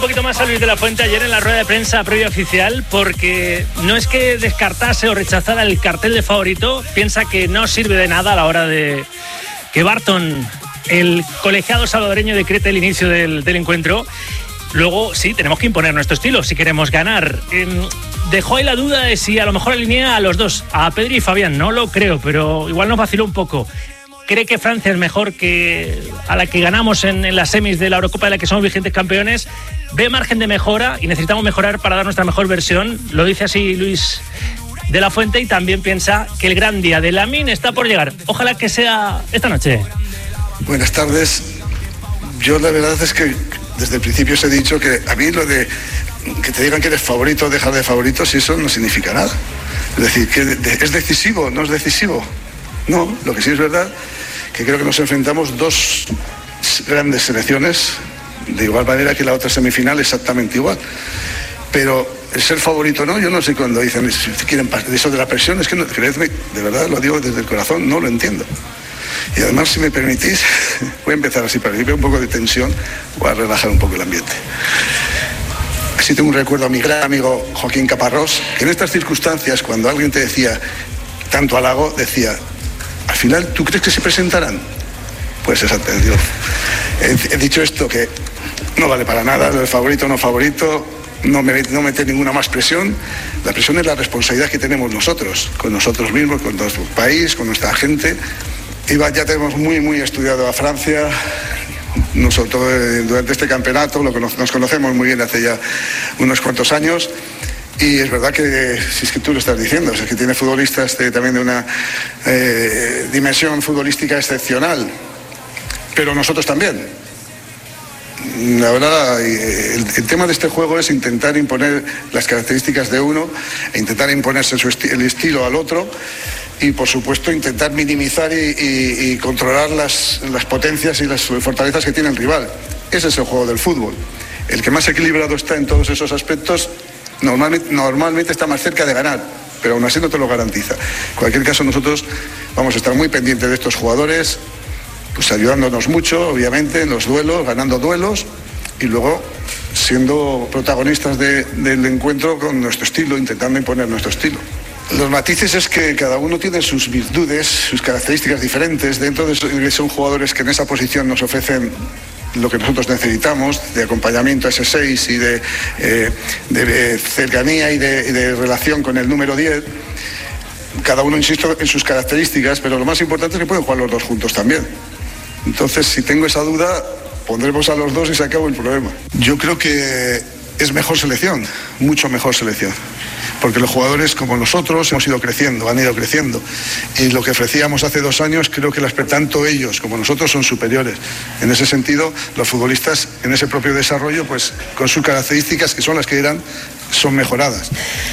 poquito más a Luis de la Fuente ayer en la rueda de prensa previa oficial, porque no es que descartase o rechazara el cartel de favorito, piensa que no sirve de nada a la hora de que Barton, el colegiado salvadoreño, decrete el inicio del encuentro. Luego sí, tenemos que imponer nuestro estilo si queremos ganar. Dejó ahí la duda de si a lo mejor alinea a los dos, a Pedri y Fabián. No lo creo, pero igual nos vaciló un poco. ¿Cree que Francia es mejor que a la que ganamos en las semis de la Eurocopa, de la que somos vigentes campeones? ¿Ve margen de mejora y necesitamos mejorar para dar nuestra mejor versión? Lo dice así Luis de la Fuente, y también piensa que el gran día de Lamine está por llegar. Ojalá que sea esta noche. Buenas tardes. Yo la verdad es que desde el principio os he dicho que a mí lo de que te digan que eres favorito o dejar de favorito, si eso no significa nada. Es decir, que es decisivo, no es decisivo. No, lo que sí es verdad que creo que nos enfrentamos dos grandes selecciones, de igual manera que la otra semifinal, exactamente igual. Pero el ser favorito no, yo no sé cuando dicen si quieren eso de la presión, es que no, creedme, de verdad lo digo desde el corazón, no lo entiendo. Y además, si me permitís, voy a empezar así para que un poco de tensión, voy a relajar un poco el ambiente. Así tengo un recuerdo a mi gran amigo Joaquín Caparrós, que en estas circunstancias, cuando alguien te decía tanto halago, decía: al final, ¿tú crees que se presentarán? Pues exactamente. He dicho esto, que no vale para nada, lo de favorito o no favorito, no meter ninguna más presión. La presión es la responsabilidad que tenemos nosotros, con nosotros mismos, con nuestro país, con nuestra gente. Ya tenemos muy estudiado a Francia, nosotros durante este campeonato, nos conocemos muy bien hace ya unos cuantos años. Y es verdad que, si es que tú lo estás diciendo, es que tiene futbolistas también de una dimensión futbolística excepcional, pero nosotros también. Ahora, el tema de este juego es intentar imponer las características de uno e intentar imponerse el estilo al otro, y por supuesto intentar minimizar y controlar las potencias y las fortalezas que tiene el rival. Ese es el juego del fútbol. El que más equilibrado está en todos esos aspectos normalmente está más cerca de ganar, pero aún así no te lo garantiza. En cualquier caso, nosotros vamos a estar muy pendientes de estos jugadores, pues ayudándonos mucho, obviamente, en los duelos, ganando duelos, y luego siendo protagonistas del encuentro con nuestro estilo, intentando imponer nuestro estilo. Los matices es que cada uno tiene sus virtudes, sus características diferentes. Dentro de eso, son jugadores que en esa posición nos ofrecen lo que nosotros necesitamos, de acompañamiento a ese 6 y de cercanía y de relación con el número 10. Cada uno, insisto, en sus características, pero lo más importante es que pueden jugar los dos juntos también. Entonces, si tengo esa duda, pondremos a los dos y se acabó el problema. Yo creo que es mejor selección, mucho mejor selección, porque los jugadores como nosotros hemos ido creciendo, han ido creciendo, y lo que ofrecíamos hace 2 años, creo que tanto ellos como nosotros son superiores. En ese sentido, los futbolistas en ese propio desarrollo, pues con sus características, que son las que eran, son mejoradas.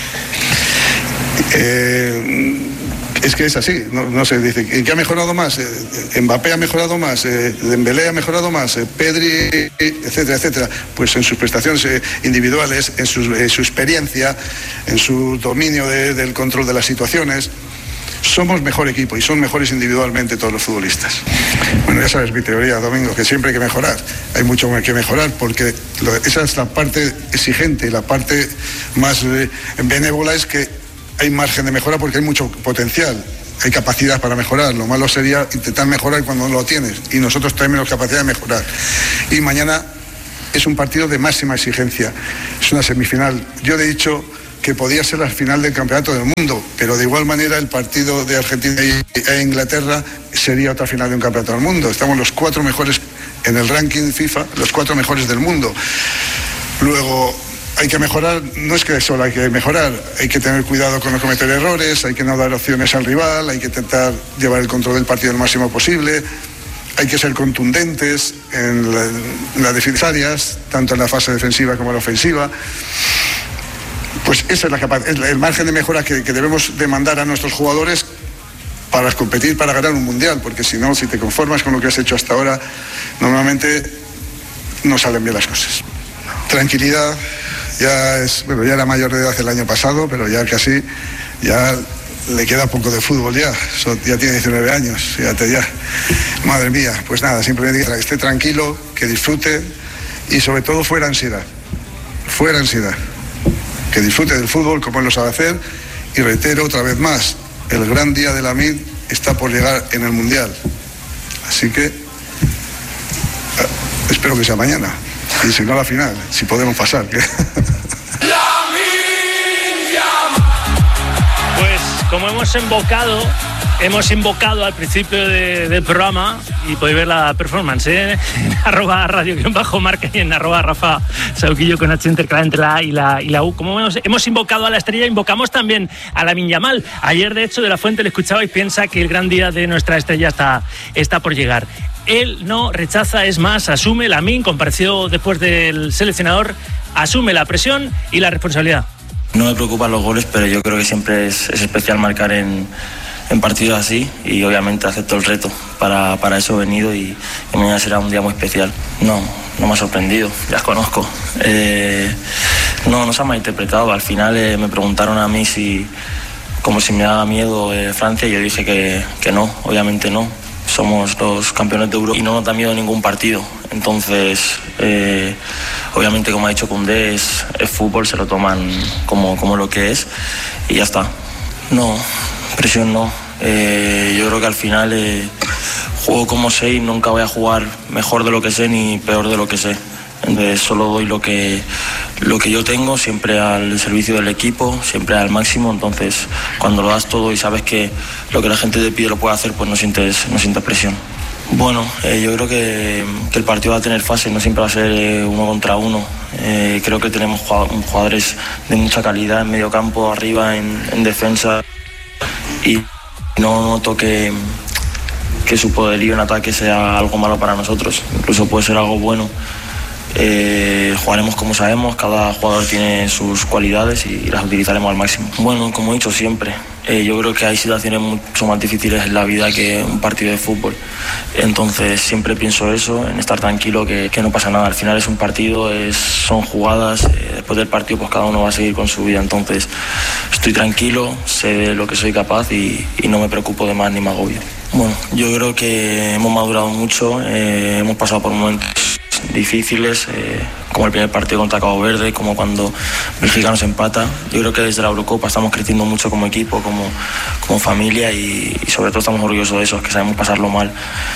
Es que es así, no se dice ¿en qué ha mejorado más? Mbappé ha mejorado más, Dembélé ha mejorado más, Pedri, etcétera, etcétera. Pues en sus prestaciones individuales, en su experiencia, en su dominio del control de las situaciones, somos mejor equipo y son mejores individualmente todos los futbolistas. Bueno, ya sabes mi teoría, Domingo, que siempre hay que mejorar. Hay mucho que mejorar, porque esa es la parte exigente, la parte más benévola, es que hay margen de mejora porque hay mucho potencial, hay capacidad para mejorar. Lo malo sería intentar mejorar cuando no lo tienes, y nosotros tenemos capacidad de mejorar. Y mañana es un partido de máxima exigencia, es una semifinal. Yo he dicho que podía ser la final del Campeonato del Mundo, pero de igual manera el partido de Argentina e Inglaterra sería otra final de un Campeonato del Mundo. Estamos los 4 mejores en el ranking FIFA, los 4 mejores del mundo. Luego, hay que mejorar, no es que solo hay que mejorar, hay que tener cuidado con no cometer errores, hay que no dar opciones al rival, hay que intentar llevar el control del partido el máximo posible, hay que ser contundentes en las defensas, tanto en la fase defensiva como en la ofensiva. Pues esa es el margen de mejora que debemos demandar a nuestros jugadores para competir, para ganar un mundial, porque si no, si te conformas con lo que has hecho hasta ahora, normalmente no salen bien las cosas. Tranquilidad. Ya era mayor de edad el año pasado, pero ya casi, ya le queda poco de fútbol ya tiene 19 años, fíjate ya. Madre mía, pues nada, simplemente que esté tranquilo, que disfrute y sobre todo fuera ansiedad. fuera ansiedad, que disfrute del fútbol como él lo sabe hacer, y reitero otra vez más, el gran día de Lamine está por llegar en el Mundial, así que espero que sea mañana, y si no la final, si podemos pasar. Pues como hemos invocado al principio del programa, y podéis ver la performance en @radio_marca y en @Rafa Sauquillo con H intercalada entre la A y la U. Como hemos invocado a la estrella, invocamos también a Lamine Yamal. Ayer, de hecho, De La Fuente le escuchaba y piensa que el gran día de nuestra estrella está por llegar. Él no rechaza, es más, asume. Lamine compareció después del seleccionador, asume la presión y la responsabilidad. No me preocupan los goles, pero yo creo que siempre es especial marcar en partidos así, y obviamente acepto el reto. Para eso he venido, y mañana será un día muy especial. No me ha sorprendido, ya os conozco. No se ha malinterpretado. Al final me preguntaron a mí como si me daba miedo Francia, y yo dije que no, obviamente no. Somos los campeones de Europa y no nos da miedo ningún partido. Entonces, obviamente, como ha dicho Koundé, es fútbol, se lo toman como lo que es, y ya está. No, presión no. Yo creo que al final juego como sé, y nunca voy a jugar mejor de lo que sé ni peor de lo que sé. Entonces solo doy lo que yo tengo, siempre al servicio del equipo, siempre al máximo. Entonces cuando lo das todo y sabes que lo que la gente te pide lo puede hacer, pues no sientes presión. Bueno, yo creo que el partido va a tener fases, no siempre va a ser uno contra uno. Creo que tenemos jugadores de mucha calidad en medio campo, arriba, en defensa, y no noto que su poderío en ataque sea algo malo para nosotros, incluso puede ser algo bueno. Jugaremos como sabemos, cada jugador tiene sus cualidades y las utilizaremos al máximo. Bueno, como he dicho siempre, yo creo que hay situaciones mucho más difíciles en la vida que un partido de fútbol. Entonces siempre pienso eso, en estar tranquilo, que no pasa nada. Al final es un partido, son jugadas, después del partido pues cada uno va a seguir con su vida. Entonces estoy tranquilo, sé de lo que soy capaz y no me preocupo de más ni me agobio. Bueno, yo creo que hemos madurado mucho, hemos pasado por momentos difíciles, como el primer partido contra Cabo Verde, como cuando Bélgica nos empata. Yo creo que desde la Eurocopa estamos creciendo mucho como equipo, como familia, y sobre todo estamos orgullosos de eso, que sabemos pasarlo mal.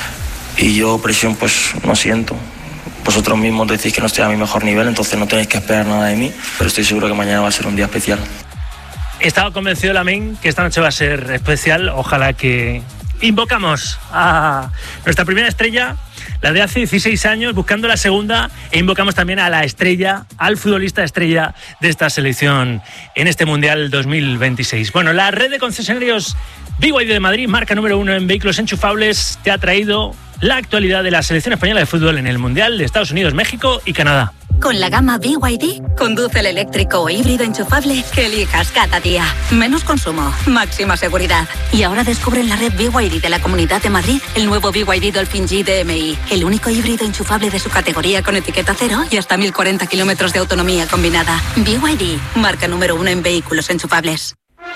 Y yo presión pues no siento. Vosotros mismos decís que no estoy a mi mejor nivel, entonces no tenéis que esperar nada de mí, pero estoy seguro que mañana va a ser un día especial. Estaba convencido Lamine que esta noche va a ser especial. Ojalá que invocamos a nuestra primera estrella, la de hace 16 años, buscando la segunda, e invocamos también a la estrella, al futbolista estrella de esta selección en este Mundial 2026. Bueno, la red de concesionarios BYD de Madrid, marca número 1 en vehículos enchufables, te ha traído la actualidad de la selección española de fútbol en el Mundial de Estados Unidos, México y Canadá. Con la gama BYD, conduce el eléctrico o híbrido enchufable que elijas cada día. Menos consumo, máxima seguridad. Y ahora descubre en la red BYD de la Comunidad de Madrid el nuevo BYD Dolphin G DMI, el único híbrido enchufable de su categoría con etiqueta cero y hasta 1040 kilómetros de autonomía combinada. BYD, marca número 1 en vehículos enchufables.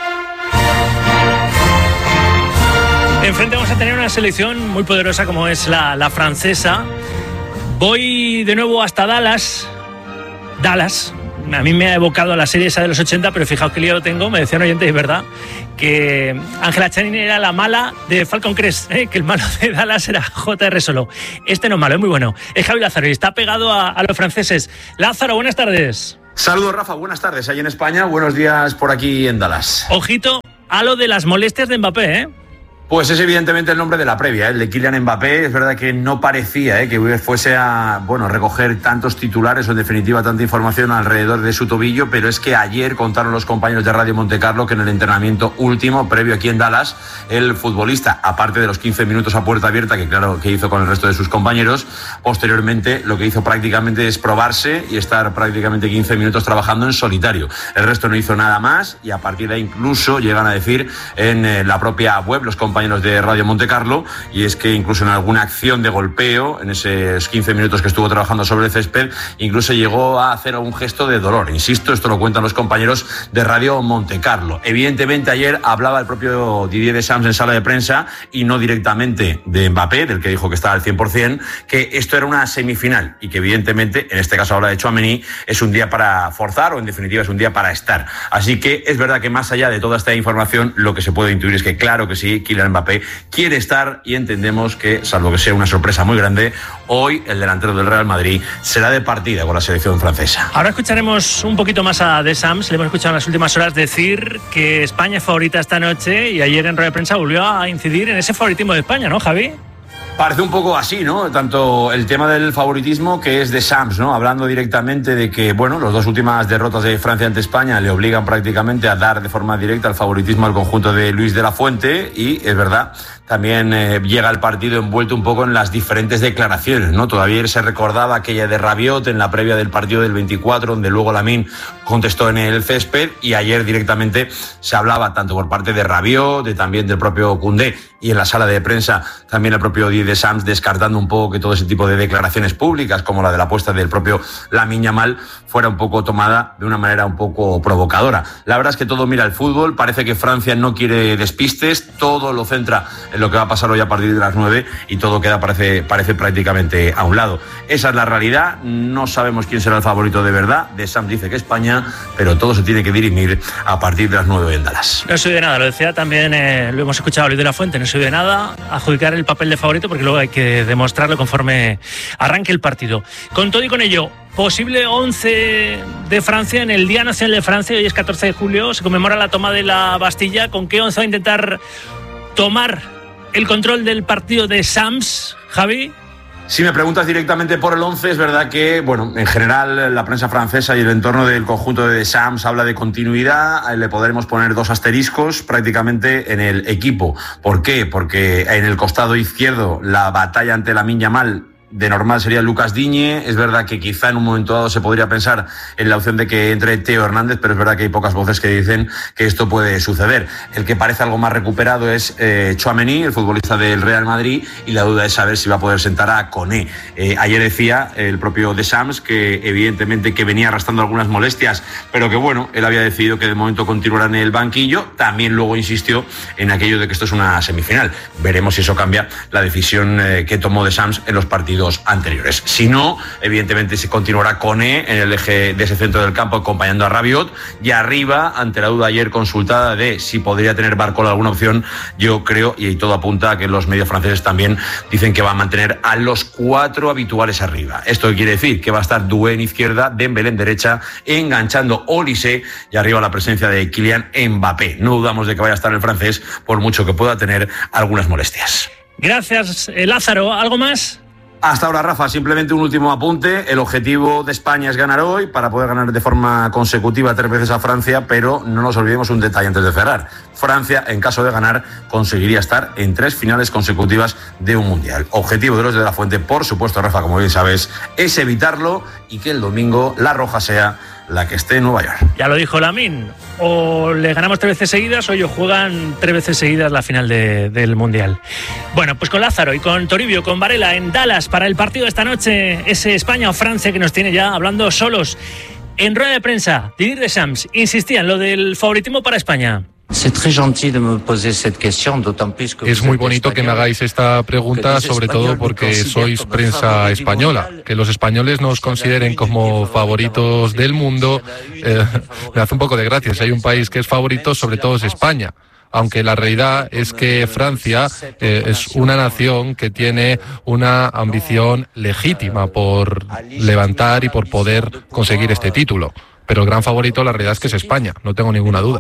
Enfrente vamos a tener una selección muy poderosa como es la francesa. Voy de nuevo hasta Dallas. A mí me ha evocado a la serie esa de los 80, pero fijaos qué lío tengo. Me decían oyentes, es verdad, que Ángela Channing era la mala de Falcon Crest, que el malo de Dallas era J.R. Solo. Este no es malo, es muy bueno. Es Javi Lázaro y está pegado a los franceses. Lázaro, buenas tardes. Saludos, Rafa, buenas tardes ahí en España, buenos días por aquí en Dallas. Ojito a lo de las molestias de Mbappé, ¿eh? Pues es evidentemente el nombre de la previa, el de Kylian Mbappé. Es verdad que no parecía que fuese a recoger tantos titulares o en definitiva tanta información alrededor de su tobillo, pero es que ayer contaron los compañeros de Radio Montecarlo que en el entrenamiento último, previo aquí en Dallas, el futbolista, aparte de los 15 minutos a puerta abierta, que claro que hizo con el resto de sus compañeros, posteriormente lo que hizo prácticamente es probarse y estar prácticamente 15 minutos trabajando en solitario. El resto no hizo nada más y a partir de ahí incluso llegan a decir en la propia web los compañeros compañeros de Radio Montecarlo, y es que incluso en alguna acción de golpeo, en esos 15 minutos que estuvo trabajando sobre el césped, incluso llegó a hacer algún gesto de dolor. Insisto, esto lo cuentan los compañeros de Radio Montecarlo. Evidentemente ayer hablaba el propio Didier Deschamps en sala de prensa, y no directamente de Mbappé, del que dijo que estaba al 100%, que esto era una semifinal y que evidentemente, en este caso habla de Tchouaméni, es un día para forzar, o en definitiva es un día para estar. Así que es verdad que más allá de toda esta información, lo que se puede intuir es que claro que sí, Kylian Mbappé quiere estar, y entendemos que, salvo que sea una sorpresa muy grande, hoy el delantero del Real Madrid será de partida con la selección francesa. Ahora escucharemos un poquito más a Deschamps. Le hemos escuchado en las últimas horas decir que España es favorita esta noche, y ayer en rueda de prensa volvió a incidir en ese favoritismo de España, ¿no, Javi? Parece un poco así, ¿no? Tanto el tema del favoritismo, que es Deschamps, ¿no? Hablando directamente de que, bueno, las dos últimas derrotas de Francia ante España le obligan prácticamente a dar de forma directa el favoritismo al conjunto de Luis de la Fuente, y es verdad, también llega el partido envuelto un poco en las diferentes declaraciones, ¿no? Todavía se recordaba aquella de Rabiot en la previa del partido del 24, donde luego Lamine contestó en el césped, y ayer directamente se hablaba tanto por parte de Rabiot, también del propio Koundé, y en la sala de prensa también el propio Didier Deschamps, descartando un poco que todo ese tipo de declaraciones públicas, como la de la apuesta del propio Lamine Yamal, fuera un poco tomada de una manera un poco provocadora. La verdad es que todo mira el fútbol, parece que Francia no quiere despistes, todo lo centra en lo que va a pasar hoy a partir de las 9, y todo queda, parece prácticamente a un lado. Esa es la realidad, no sabemos quién será el favorito de verdad. Deschamps dice que España, pero todo se tiene que dirimir a partir de las 9 en Dallas. No soy de nada, lo decía también, lo hemos escuchado a Luis de la Fuente, no soy de nada adjudicar el papel de favorito, porque luego hay que demostrarlo conforme arranque el partido. Con todo y con ello, posible 11 de Francia en el Día Nacional de Francia. Hoy es 14 de julio, se conmemora la toma de la Bastilla. ¿Con qué 11 va a intentar tomar el control del partido de Deschamps, Javi? Si me preguntas directamente por el 11, es verdad que, bueno, en general la prensa francesa y el entorno del conjunto de Deschamps habla de continuidad. Le podremos poner 2 asteriscos prácticamente en el equipo. ¿Por qué? Porque en el costado izquierdo la batalla ante Lamine Yamal de normal sería Lucas Digne. Es verdad que quizá en un momento dado se podría pensar en la opción de que entre Theo Hernández, pero es verdad que hay pocas voces que dicen que esto puede suceder. El que parece algo más recuperado es Tchouaméni, el futbolista del Real Madrid, y la duda es saber si va a poder sentar a Koné. Ayer decía el propio Deschamps que evidentemente que venía arrastrando algunas molestias, pero que bueno, él había decidido que de momento continuará en el banquillo. También luego insistió en aquello de que esto es una semifinal. Veremos si eso cambia la decisión que tomó Deschamps en los partidos anteriores. Si no, evidentemente se continuará Koné en el eje de ese centro del campo acompañando a Rabiot, y arriba, ante la duda ayer consultada de si podría tener Barcola alguna opción, yo creo, y todo apunta a que los medios franceses también dicen que va a mantener a los 4 habituales arriba. Esto quiere decir que va a estar Doué en izquierda, Dembélé en derecha, enganchando Olise, y arriba la presencia de Kylian Mbappé. No dudamos de que vaya a estar el francés, por mucho que pueda tener algunas molestias. Gracias, Lázaro. ¿Algo más? Hasta ahora, Rafa, simplemente un último apunte. El objetivo de España es ganar hoy para poder ganar de forma consecutiva 3 veces a Francia, pero no nos olvidemos un detalle antes de cerrar. Francia, en caso de ganar, conseguiría estar en 3 finales consecutivas de un Mundial. Objetivo de los de la Fuente, por supuesto, Rafa, como bien sabes, es evitarlo y que el domingo la roja sea la que esté en Nueva York. Ya lo dijo Lamine, o le ganamos 3 veces seguidas o ellos juegan 3 veces seguidas la final del Mundial. Bueno, pues con Lázaro y con Toribio, con Varela en Dallas para el partido de esta noche, ese España o Francia que nos tiene ya hablando solos. En rueda de prensa, Didier Deschamps insistía en lo del favoritismo para España. Es muy bonito que me hagáis esta pregunta, sobre todo porque sois prensa española. Que los españoles nos consideren como favoritos del mundo me hace un poco de gracia. Si hay un país que es favorito, sobre todo es España. Aunque la realidad es que Francia es una nación que tiene una ambición legítima por levantar y por poder conseguir este título. Pero el gran favorito, la realidad es que es España, no tengo ninguna duda.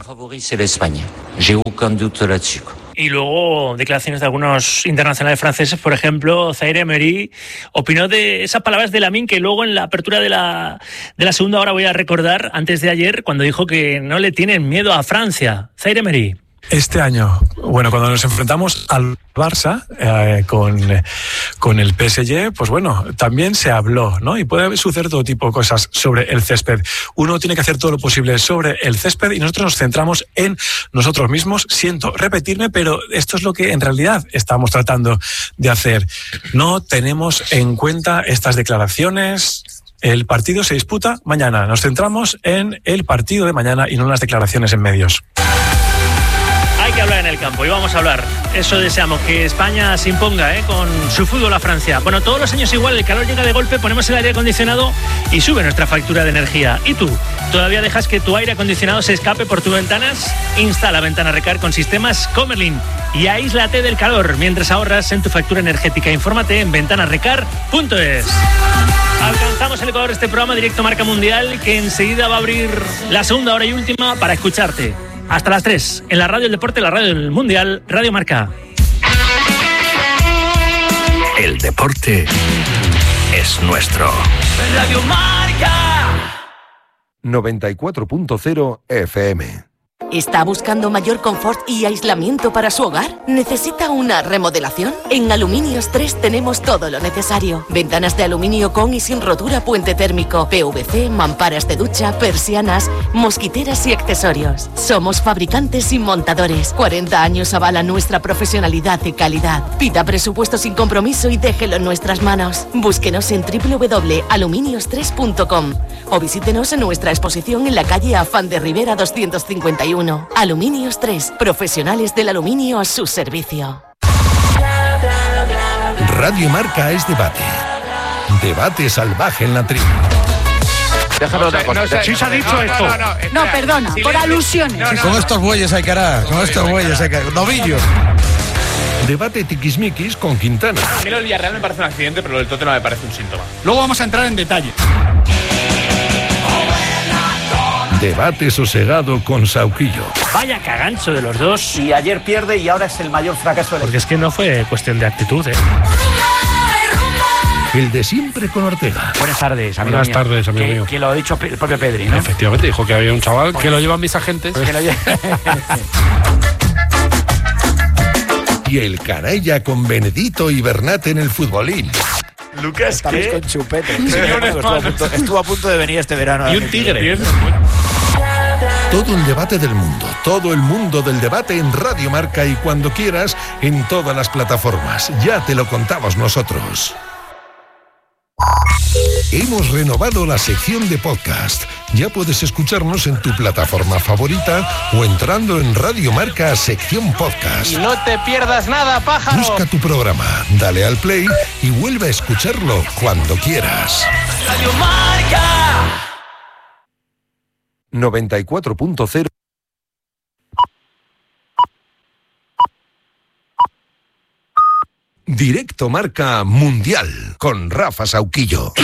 Y luego declaraciones de algunos internacionales franceses, por ejemplo, Zaire Emery opinó de esas palabras de Lamine que luego en la apertura de la segunda hora voy a recordar, antes de ayer, cuando dijo que no le tienen miedo a Francia. Zaire Emery. Este año, bueno, cuando nos enfrentamos al Barça con el PSG, pues bueno, también se habló, ¿no? Y puede suceder todo tipo de cosas sobre el césped. Uno tiene que hacer todo lo posible sobre el césped y nosotros nos centramos en nosotros mismos. Siento repetirme, pero esto es lo que en realidad estamos tratando de hacer. No tenemos en cuenta estas declaraciones. El partido se disputa mañana. Nos centramos en el partido de mañana y no en las declaraciones en medios. Hay que hablar en el campo y vamos a hablar. Eso deseamos, que España se imponga con su fútbol a Francia. Bueno, todos los años igual, el calor llega de golpe, ponemos el aire acondicionado y sube nuestra factura de energía. ¿Y tú? ¿Todavía dejas que tu aire acondicionado se escape por tus ventanas? Instala Ventana Recar con sistemas Comerlin y aíslate del calor mientras ahorras en tu factura energética. Infórmate en ventanarecar.es. Alcanzamos el Ecuador, este programa Directo Marca Mundial, que enseguida va a abrir la segunda hora y última para escucharte. Hasta las 3, en la radio del deporte, la radio del Mundial, Radio Marca. El deporte es nuestro. Radio Marca 94.0 FM. ¿Está buscando mayor confort y aislamiento para su hogar? ¿Necesita una remodelación? En Aluminios 3 tenemos todo lo necesario. Ventanas de aluminio con y sin rotura, puente térmico, PVC, mamparas de ducha, persianas, mosquiteras y accesorios. Somos fabricantes y montadores. 40 años avalan nuestra profesionalidad y calidad. Pida presupuesto sin compromiso y déjelo en nuestras manos. Búsquenos en www.aluminios3.com o visítenos en nuestra exposición en la calle Afán de Rivera 251. Aluminios 3, profesionales del aluminio a su servicio. Radio Marca es debate. Debate salvaje en la tribu. Déjame otra cosa. Sí se ha dicho esto. No, perdona, por alusiones. Con estos bueyes hay cara. Con estos bueyes hay cara. Novillos. Debate tiquismiquis con Quintana. A mí lo del Villarreal me parece un accidente, pero lo del Tottenham me parece un síntoma. Luego vamos a entrar en detalle. Debate sosegado con Sauquillo. Vaya cagancho de los dos. Y ayer pierde y ahora es el mayor fracaso del... Porque es que no fue cuestión de actitud, El de siempre con Ortega. Buenas tardes, amigo Buenas mío. tardes, amigo mío. Que lo ha dicho el propio Pedri, ¿no? Efectivamente, dijo que había un chaval que lo llevan mis agentes. Y el canalla con Benedito y Bernat en el futbolín. Lucas, estamos con chupete. Estuvo a punto de venir este verano. Y un tigre. Todo el debate del mundo, todo el mundo del debate en Radio Marca y cuando quieras en todas las plataformas. Ya te lo contamos nosotros. Hemos renovado la sección de podcast. Ya puedes escucharnos en tu plataforma favorita o entrando en Radio Marca sección podcast. Y no te pierdas nada, pájaro. Busca tu programa, dale al play y vuelve a escucharlo cuando quieras. Radio Marca 94.0. Directo Marca Mundial con Rafa Sauquillo.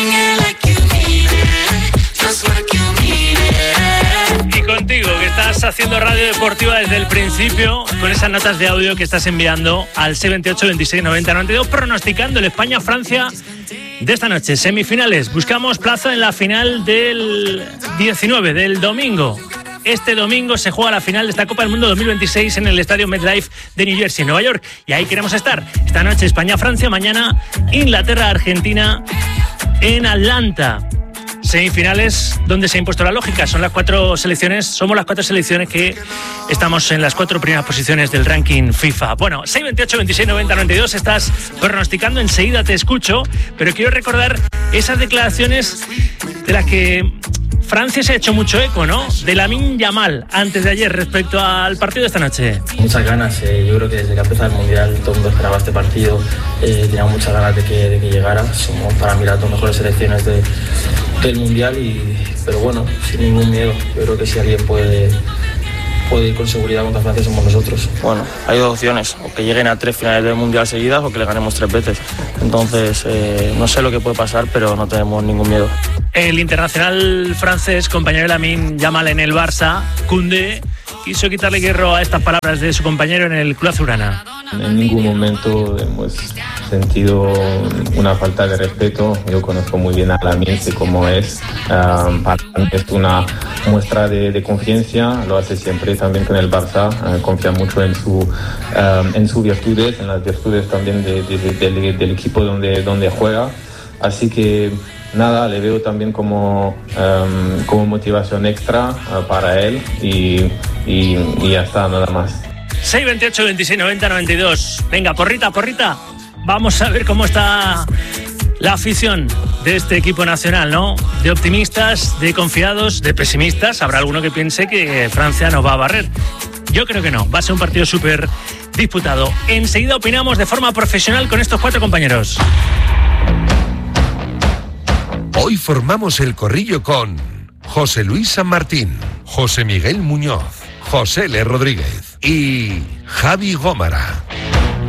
Y contigo, que estás haciendo radio deportiva desde el principio, con esas notas de audio que estás enviando al 628 26 90 92, pronosticando el España-Francia de esta noche. Semifinales, buscamos plaza en la final del 19, del domingo. Este domingo se juega la final de esta Copa del Mundo 2026 en el estadio MetLife de New Jersey, Nueva York. Y ahí queremos estar. Esta noche España-Francia, mañana Inglaterra-Argentina en Atlanta. Semifinales donde se ha impuesto la lógica. Somos las cuatro selecciones que estamos en las 4 primeras posiciones del ranking FIFA. Bueno, 628 26 90 92, estás pronosticando, enseguida te escucho, pero quiero recordar esas declaraciones de las que Francia se ha hecho mucho eco, ¿no? De Lamine Yamal antes de ayer respecto al partido de esta noche. Muchas ganas, yo creo que desde que ha empezado el Mundial todo el mundo esperaba este partido, tenía muchas ganas de que llegara. Somos para mí las 2 mejores selecciones del Mundial, pero bueno, sin ningún miedo. Yo creo que si alguien puede ir con seguridad contra Francia somos nosotros. Bueno, hay 2 opciones, o que lleguen a 3 finales del Mundial seguidas o que le ganemos 3 veces. Entonces, no sé lo que puede pasar, pero no tenemos ningún miedo. El internacional francés, compañero de Lamine Yamal en el Barça, Koundé, quiso quitarle hierro a estas palabras de su compañero en el Club Azulgrana. En ningún momento hemos sentido una falta de respeto. Yo conozco muy bien a Lamine, sé cómo es. Para mí es una muestra de confianza, lo hace siempre también con el Barça. Confía mucho en sus virtudes, en las virtudes también del equipo donde juega. Así que nada, le veo también como motivación extra para él y ya está, nada más. 628 26 90 92. Venga, porrita. Vamos a ver cómo está la afición de este equipo nacional, ¿no? De optimistas, de confiados, de pesimistas. Habrá alguno que piense que Francia nos va a barrer. Yo creo que no. Va a ser un partido súper disputado. Enseguida opinamos de forma profesional con estos 4 compañeros. Hoy formamos el corrillo con José Luis San Martín, José Miguel Muñoz, José L. Rodríguez y Javi Gómara.